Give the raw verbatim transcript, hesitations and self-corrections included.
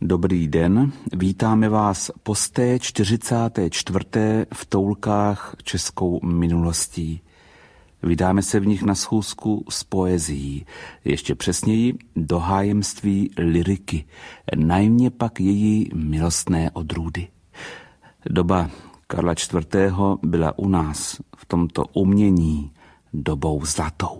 Dobrý den, vítáme vás po sté čtyřicáté čtvrté v toulkách českou minulostí. Vydáme se v nich na schůzku s poezií, ještě přesněji do hájemství lyriky, najmě pak její milostné odrůdy. Doba Karla čtvrtého byla u nás v tomto umění dobou zlatou.